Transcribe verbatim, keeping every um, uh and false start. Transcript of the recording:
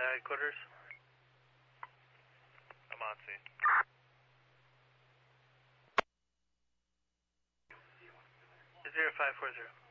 headquarters. I'm on scene. zero five four zero.